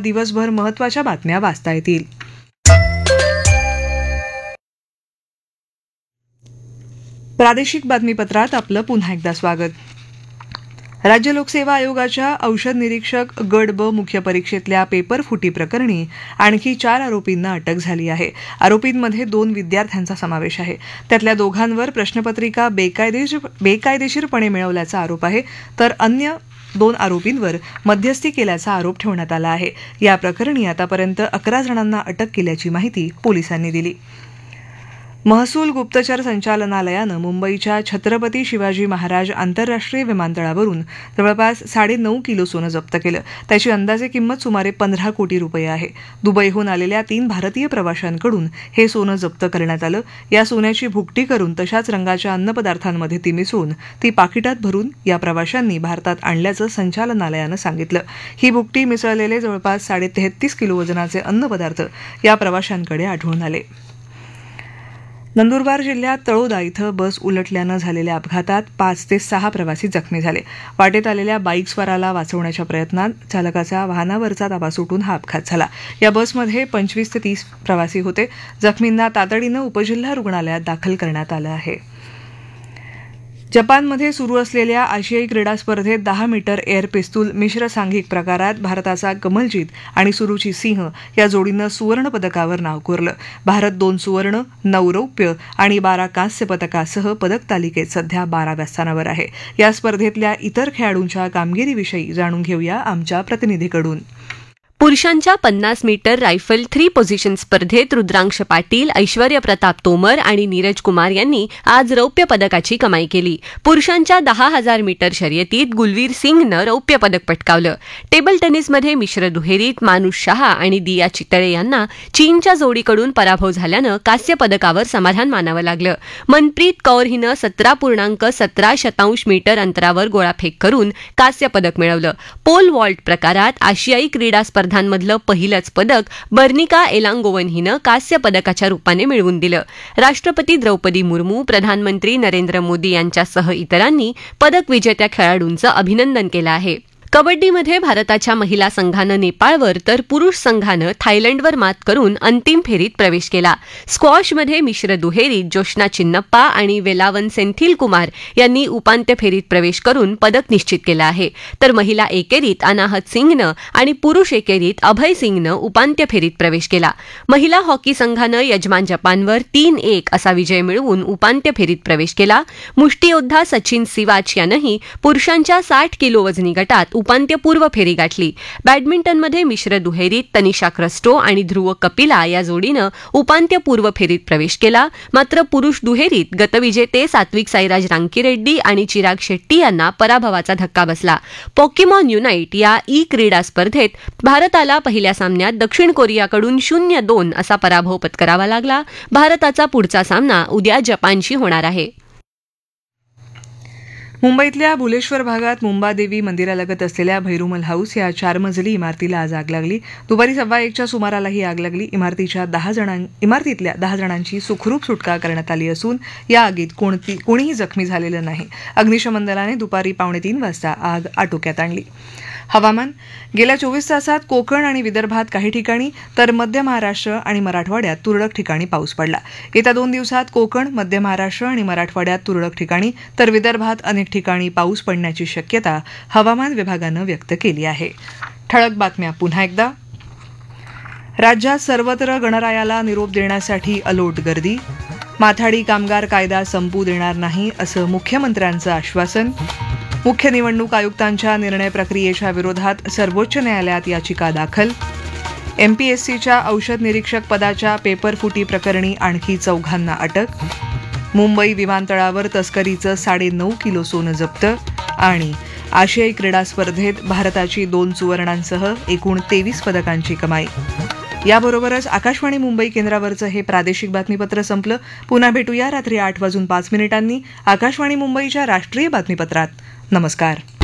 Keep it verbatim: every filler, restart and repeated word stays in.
दिवसभर महत्त्वाच्या बातम्या वाचता येतील. प्रादेशिक बातमीपत्रात आपलं पुन्हा एकदा स्वागत. राज्य लोकसेवा आयोगाच्या औषध निरीक्षक गट ब मुख्य परीक्षेतल्या पेपर फुटी प्रकरणी आणखी चार आरोपींना अटक झाली आहे. आरोपींमध्ये दोन विद्यार्थ्यांचा समावेश आहे. त्यातल्या दोघांवर प्रश्नपत्रिका बेकायदेशीर बेकायदेशीरपणे मिळवल्याचा आरोप आहे, तर अन्य दोन आरोपींवर मध्यस्थी केल्याचा आरोप ठेवण्यात आला आहे. या प्रकरणी आतापर्यंत अकरा जणांना अटक केल्याची माहिती पोलिसांनी दिली. महसूल गुप्तचर संचालनालयानं मुंबईच्या छत्रपती शिवाजी महाराज आंतरराष्ट्रीय विमानतळावरून जवळपास साडेनऊ किलो सोनं जप्त केलं. त्याची अंदाजे किंमत सुमारे पंधरा कोटी रुपये आहे. दुबईहून आलेल्या तीन भारतीय प्रवाशांकडून हे सोनं जप्त करण्यात आलं. या सोन्याची भुकटी करून तशाच रंगाच्या अन्नपदार्थांमध्ये ती मिसळून ती पाकिटात भरून या प्रवाशांनी भारतात आणल्याचं संचालनालयानं सांगितलं. ही भुकटी मिसळलेले जवळपास साडे तेहतीस किलो वजनाचे अन्नपदार्थ या प्रवाशांकडे आढळून आले. नंदुरबार जिल्ह्यात तळोदा इथं बस उलटल्यानं झालेल्या अपघातात पाच ते सहा प्रवासी जखमी झाले. वाटेत आलेल्या बाईकस्वाराला वाचवण्याच्या प्रयत्नात चालकाचा वाहनावरचा ताबा सुटून हा अपघात झाला. या बसमध्ये पंचवीस ते तीस प्रवासी होते. जखमींना तातडीनं उपजिल्हा रुग्णालयात दाखल करण्यात आलं आहे. जपानमध्ये सुरू असलेल्या आशियाई क्रीडा स्पर्धेत दहा मीटर एअर पिस्तूल मिश्र सांघिक प्रकारात भारताचा कमलजीत आणि सुरुची सिंह या जोडीनं सुवर्ण पदकावर नाव कोरलं. भारत दोन सुवर्ण, नऊ रौप्य आणि बारा कांस्य पदकासह पदक तालिकेत सध्या बाराव्या स्थानावर आहे. या स्पर्धेतल्या इतर खेळाडूंच्या कामगिरीविषयी जाणून घेऊया आमच्या प्रतिनिधीकडून. पुरुषांच्या पन्नास मीटर रायफल थ्री पोझिशन स्पर्धेत रुद्रांश पाटील, ऐश्वर्य प्रताप तोमर आणि नीरज कुमार यांनी आज रौप्य पदकाची कमाई केली. पुरुषांच्या दहा हजार मीटर शर्यतीत गुलवीर सिंगनं रौप्य पदक पटकावलं. टेबल टेनिसमध्ये मिश्र दुहेरीत मानुष शहा आणि दिया चितळे यांना चीनच्या जोडीकडून पराभव झाल्यानं कांस्य पदकावर समाधान मानावं लागलं. मनप्रीत कौर हिनं सतरा पूर्णांक सतरा शतांश मीटर अंतरावर गोळाफेक करून कांस्य पदक मिळवलं. पोल वॉल्ट प्रकारात आशियाई क्रीडा स्पर्धांमधलं पहिलंच पदक बर्निका एलांगोवन हिनं कांस्य पदकाच्या रूपाने मिळवून दिलं. राष्ट्रपती द्रौपदी मुर्मू, प्रधानमंत्री नरेंद्र मोदी यांच्यासह इतरांनी पदक विजेत्या खेळाडूंचं अभिनंदन केलं आहे. कबड्डीमध्ये भारताच्या महिला संघानं नेपाळवर तर पुरुष संघानं थायलंडवर मात करून अंतिम फेरीत प्रवेश केला. स्क्वॉशमध्ये मिश्र दुहेरीत जोशना चिन्नप्पा आणि वेलावन सेंथिल कुमार यांनी उपांत्य फेरीत प्रवेश करून पदक निश्चित केलं आहे. तर महिला एकेरीत अनाहत सिंगनं आणि पुरुष एकेरीत अभय सिंगनं उपांत्य फेरीत प्रवेश केला. महिला हॉकी संघानं यजमान जपानवर तीन एक असा विजय मिळवून उपांत्य फेरीत प्रवेश केला. मुष्टियोद्धा सचिन सिवाच यानंही पुरुषांच्या साठ किलो वजनी गटात उपांत्यपूर्व फेरी गाठली. बॅडमिंटनमध्ये मिश्र दुहेरीत तनिषा क्रस्टो आणि ध्रुव कपिला या जोडीनं उपांत्यपूर्व फेरीत प्रवेश केला. मात्र पुरुष दुहेरीत गतविजेते सात्विक साईराज रांकीरेड्डी आणि चिराग शेट्टी यांना पराभवाचा धक्का बसला. पोकेमॉन युनाइट या ई क्रीडा स्पर्धेत भारताला पहिल्या सामन्यात दक्षिण कोरियाकडून शून्य दोन असा पराभव पत्करावा लागला. भारताचा पुढचा सामना उद्या जपानशी होणार आहे. मुंबईतल्या भुलेश्वर भागात मुंबादेवी मंदिरालगत असलेल्या भैरुमल हाऊस या चार मजली इमारतीला आज आग लागली. दुपारी सव्वा एकच्या सुमाराला ही आग लागली. इमारतीच्या दहा जणां इमारतीतल्या दहा जणांची सुखरूप सुटका करण्यात आली असून या आगीत कोणती कोणीही जखमी झालेलं नाही. अग्निशमन दलाने दुपारी पावणे तीन वाजता आग आटोक्यात आणली. हवामान. गेल्या चोवीस तासात कोकण आणि विदर्भात काही ठिकाणी तर मध्य महाराष्ट्र आणि मराठवाड्यात तुरळक ठिकाणी पाऊस पडला. येत्या दोन दिवसात कोकण, मध्य महाराष्ट्र आणि मराठवाड्यात तुरळक ठिकाणी तर विदर्भात अनेक ठिकाणी पाऊस पडण्याची शक्यता हवामान विभागानं व्यक्त केली आहे. ठळक बातम्या पुन्हा एकदा. राज्यात सर्वत्र गणरायाला निरोप देण्यासाठी अलोट गर्दी. माथाडी कामगार कायदा संपू देणार नाही असं मुख्यमंत्र्यांचं आश्वासन. मुख्य निवडणूक आयुक्तांच्या निर्णय प्रक्रियेच्या विरोधात सर्वोच्च न्यायालयात याचिका दाखल. एमपीएससीच्या औषध निरीक्षक पदाच्या पेपरफुटी प्रकरणी आणखी चौघांना अटक. मुंबई विमानतळावर तस्करीचं साडेनऊ किलो सोनं जप्त. आणि आशियाई क्रीडा स्पर्धेत भारताची दोन सुवर्णांसह एकूण तेवीस पदकांची कमाई. याबरोबरच आकाशवाणी मुंबई केंद्रावरचं हे प्रादेशिक बातमीपत्र संपलं. पुन्हा भेटूया रात्री आठ वाजून पाच मिनिटांनी आकाशवाणी मुंबईच्या राष्ट्रीय बातमीपत्रात. नमस्कार.